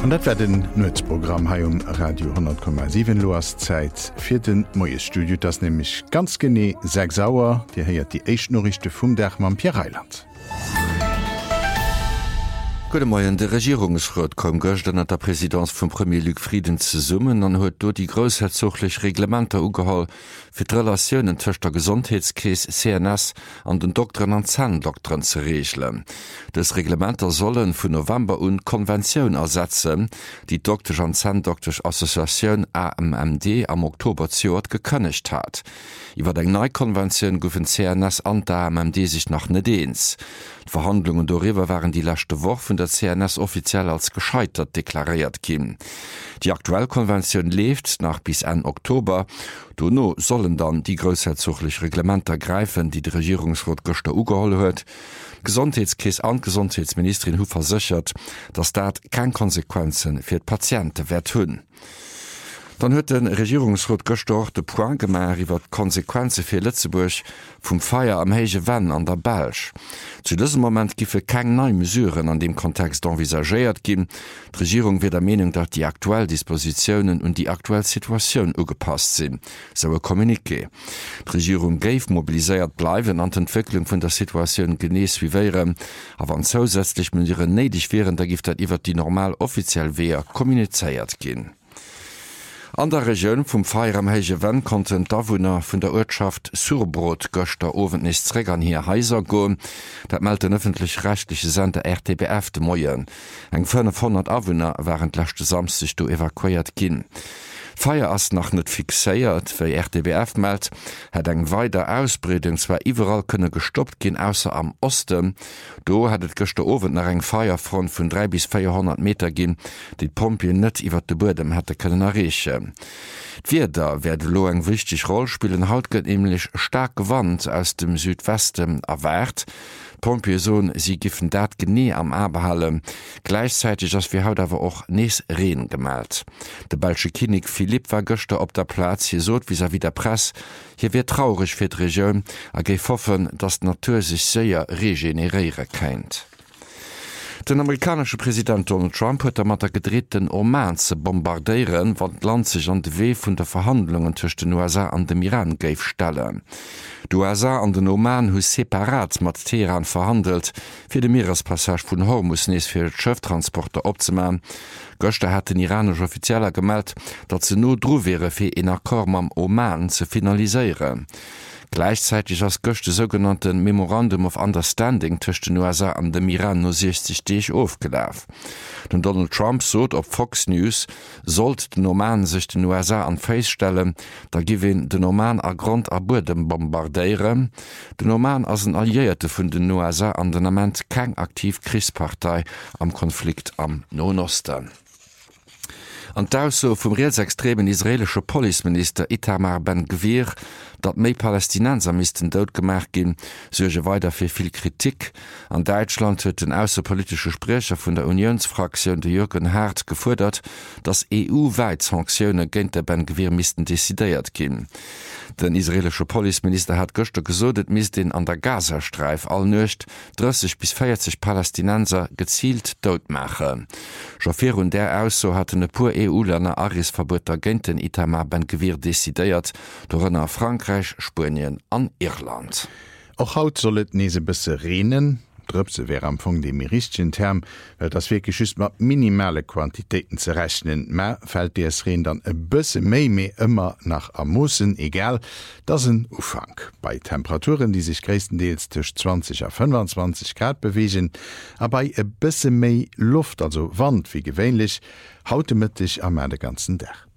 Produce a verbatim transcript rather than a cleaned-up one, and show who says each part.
Speaker 1: Und dat war den Nutzprogramm hai um Radio hundert Komma sieben Loas Zeit fir den Moes Studio, das nämlich ganz gené sechs sauer, Di heiert die Eichtnorichte vum Dachmann Pierre Heiland.
Speaker 2: Gute Morgen, der Regierungsrat kom gestern an der Präsidenz vom Premier Luc Frieden zu summen, an huet do die großherzoglich Reglementer ugehall für die Relationen zwischen der Gesundheitskäse C N S an den Doktoren an Zahndoktoren zu regeln. Das Reglementer sollen von November und Konvention ersetzen, die Doktor und Zahndoktor Association A M M D am Oktober zuert gekündigt hat. Über die neue Konvention goufen C N S an der A M M D sich nach net eins. Die Verhandlungen darüber waren die letzte Woche von der C N S offiziell als gescheitert deklariert gin. Die aktuelle Konvention lebt nach bis Ende Oktober. Dono sollen dann die großherzogliche Reglementer greifen, die der Regierungsrat gestern ugeholt hat. Gesundheitskäs und Gesundheitsministerin hu versichert, dass dat keine Konsequenzen für die Patienten wird hun. Dann huet den Regierungsrat gestern de Point gemacht iwwer Konsequenzen fir Lützeburg vum Feier am Heige Wenn an der Belsch. Zu diesem Moment gife keine neue Mesuren an dem Kontext envisagiert gin. Die Regierung wird der Meinung, dass die aktuellen Dispositionen und die aktuelle Situation angepasst sind. So ein Kommuniqué. Die Regierung geif mobilisiert bleiben an die Entwicklung von der Situation gemäß wie wäre, aber an zusätzlich Mesuren nötig wären, da gibt es iwwer die normal offiziell Wehr kommuniziert gehen. An der Region vum Feier am Heige Wenn konnten d'Awohner vun der Ortschaft Surbrot gëchter Owennisräg an hier heiser goen, dat meldt den öffentlich-rechtliche Sender R T B F de Moien. Eng fünfhundert Awohner waren lächte Samstag do evakuiert ginn. Feier ass nach net fixéiert, wéi R T B F meldt, hat eng weider Ausbreedung zwar iwwerall kënne gestoppt ginn ausser am Osten. Do hat et gëchte Owen nach eng Feierfront vun drei bis vierhundert Meter ginn, dit Pompien net iwwer de Bodem hätte kënnen erreichen. D'Wieder werde lo eng wichtig Rolle spielen, haut gëtt nämlich stark Gewand aus dem Südwesten erwärt. Pompieson sie giffen dat genie am Aberhalle. Gleichzeitig ass wir haut awer och nees Reen gemalt. De Belsche Kinig Philipp war gëchte op der Platz hier sot wie wie der Press. Hier wird traurig fir d' Region, a geif hoffen, dass d' Natur sich séier regeneréiere kennt. Den amerikanische Präsident Donald Trump hat mat der gedrehten Oman ze bombardieren, wat Land sich an de Weh vun der Verhandlungen zwischen den U S A an dem Iran geif stellen. Die U S A an den Oman hu separat mat Teheran verhandelt, fir de Meerespassage vun Hormuz nees fir Schëfftransporter opzemen. Gëchte hat den iranische Offizieller gemeldt, dat ze no dro wäre fir en Akkor am Oman ze finaliseieren. Gleichzeitig als gëchte sogenannten Memorandum of Understanding zwischen den U S A an dem Iran no sechzig Dich aufgelaf. Den Donald Trump sot op Fox News, sollt den Oman sich den U S A an Face stellen, da giwen den Oman a Grund a Bodem bombardeieren. Den Oman as een Alliierte vun den U S A an den Moment keng aktiv Kriegspartei am Konflikt am Nahen Osten. An d'Ausso vum rechtsextremen israelsche Polizeminister Itamar Ben-Gvir, dat méi Palästinenser misisten doodgemerk gin, suge weiter fir viel Kritik. An Deutschland huet den ausserpolitische Sprecher vun der Unionsfraktion de Jürgen Hart gefordert, dass E U-weit Sanktionen géint der Ben-Gvir misisten desideiert gin. Den israelsche Polizeminister hat gëchte gesodet mis den an der Gazastreif all nøcht dreißig bis vierzig Palästinenser gezielt doodmache. Chauffeur und der Ausso hat e pur E U-Länder Arisverboter géint den Itamar Ben-Gvir desideiert, dorënner Frankreich, Spanien an Irland.
Speaker 1: Auch haut sollet nese bisse renen. Drëpse wäre am Fong dem richtigen Term, weil das wirklich just mat minimale Quantitäten zu rechnen. Ma fällt dir es Rehen dann e bësse méi méi immer nach Amossen, egal, das ein Ufang. Bei Temperaturen, die sich größtenteils zwischen zwanzig und fünfundzwanzig Grad bewegen, aber e bësse méi Luft, also Wand wie gewöhnlich, haute mit dich am den ganzen Tag.